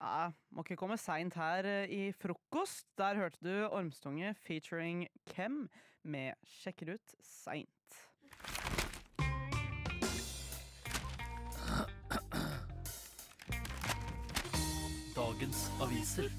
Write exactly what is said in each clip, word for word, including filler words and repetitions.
Ja, må ikke komme sent her i frokost. Der hørte du Ormstunge featuring Kem med Sjekker ut seint. Dagens aviser.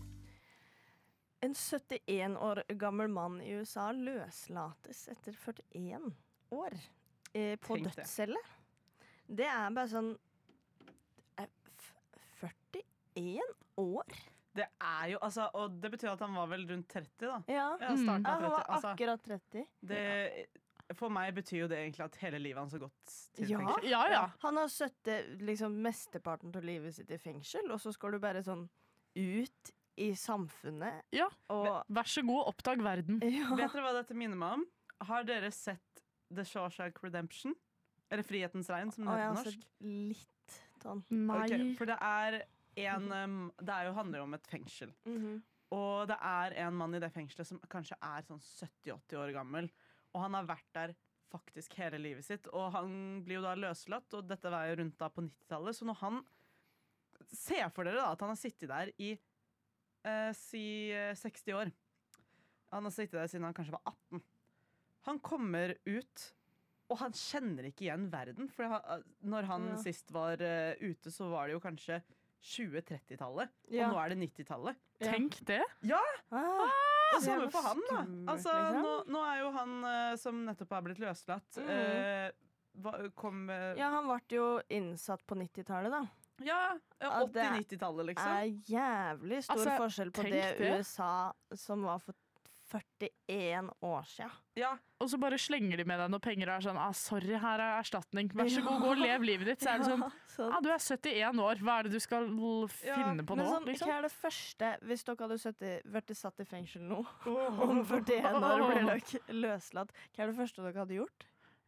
En syttien år gammel mann i U S A løslates etter førtien år eh, på Tenk det. dødscelle. Det er bare sånn eh, f- førtien år? Det er jo, altså, og det betyr at han var vel rundt tretti, da. Ja, Ja, starten ja av han var tretti. Altså, akkurat tretti. det, for meg betyr jo det egentlig at hele livet hans har gått til Ja. fengsel. Ja, ja. Han har sittet liksom mesteparten av livet sitt i fengsel, og så skal du bare sånn ut i samfunnet. ja. Og Vær så god, oppdag verden. ja. Vet dere hva dette minner meg om? Har dere sett The Shawshank Redemption? Eller Frihetens regn, som det Og heter jeg på har norsk. sett litt sånn. Nei. Ok, for det er en um, Det er jo, handler jo om et fengsel. Mhm. Og det er en mann i det fengselet som kanskje er sånn sytti åtti år gammel. Og han har vært der faktisk hele livet sitt. Og han blir jo da løslatt, og dette var jo rundt da på nittitallet. Så når han Se for dere da at han har sittet der i eh, si eh, seksti år. Han har sittet der siden han kanskje var atten. Han kommer ut, og han kjenner ikke igjen verden. For han, når han Ja. sist var eh, ute, så var det jo kanskje tjue-trettitallet. Ja. Og nå er det nittitallet. Ja. Tenk det. Ah, Og det samme var for han, da. skummelt, Altså, liksom. nå, nå er jo han eh, som nettopp er blitt løslatt Mhm. eh, hva- kom eh, ja, han ble jo innsatt på nittitallet, da. Ja, Ja, det åtti-nittitallet, liksom. er jævlig stor Altså, forskjell på tenk det, det. U S A som var for førtien år siden. Ja, Og så bare slenger de med deg noen penger og er sånn ah, 'Sorry, her er erstatning. Vær så god, gå og lev livet ditt.' Så er det sånn sånn. ah, 'Du er syttien år. Hva er det du skal l- finne på Men nå?' sånn, Liksom. hva er det første, hvis dere hadde sittet- vært satt i fengsel nå, om førtien år blir dere løslatt, hva er det første dere hadde gjort?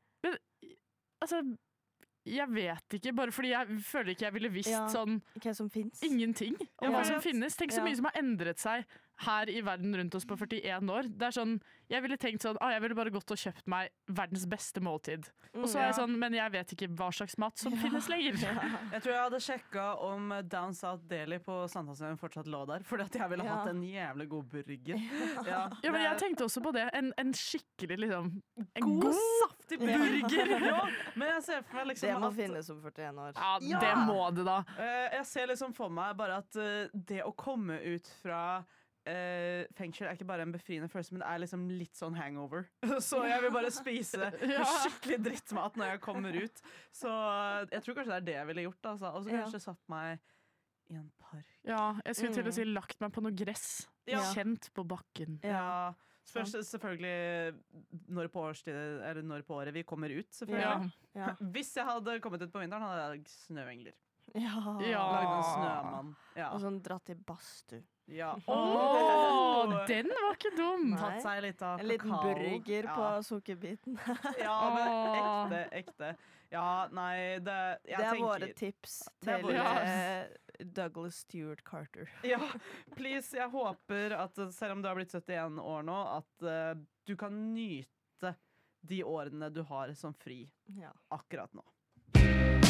Altså, jeg vet ikke, bare fordi jeg føler ikke jeg ville visst Ja. sånn Hva som finnes? ingenting om Ja. hva som finnes. Tenk så Ja. mye som har endret seg her i verden rundt oss på førtien år. Det er sånn, jeg ville tenkt sånn, ah, jeg ville bare gått og kjøpt meg verdens beste måltid. Og så er jeg Ja. sånn, men jeg vet ikke hva slags mat som finnes lenger. Jeg tror jeg hadde sjekka om eh, Down South Deli på Sandhalsveien fortsatt lå der. Fordi at jeg ville Ja. hatt en jævlig god burger. Ja, Ja, men jeg det er tenkte også på det. En, en skikkelig liksom en god, god, saftig burger! Ja, men jeg ser for meg liksom Det må at finnes om førtien år. Ja, Ja. det må det da. eh, Jeg ser liksom for meg bare at eh, det å komme ut fra eh, fengsel er ikke bare en befriende følelse, men det er liksom litt sånn hangover. Så jeg vil bare spise Ja. skikkelig drittmat når jeg kommer ut. Så eh, jeg tror kanskje det er det jeg ville gjort. Altså. Og så Ja. kanskje satt meg i en park. Ja, jeg skulle til Mm. å si lagt meg på noe gress. Ja. Kjent på bakken. Ja, Spørs selvfølgelig når på årstid, eller når på året vi kommer ut, selvfølgelig. Ja. Ja. Hvis jeg hadde kommet ut på vinteren, hadde jeg snøengler. Ja. Ja. Lagd en snømann. Ja. Og sånn dratt i badstue. ja. Åh, den var ikke dum! Nei. Tatt seg litt av En liten kakao. burger ja. på sukkerbiten. Ja, men Åh. ekte, ekte. Ja, nei, det jeg Det er tenker, våre tips Det er til våre eh, Douglas Stewart Carter. Ja, please, jeg håper at selv om du har blitt syttien år nå, at eh, du kan nyte de årene du har som fri Ja. akkurat nå.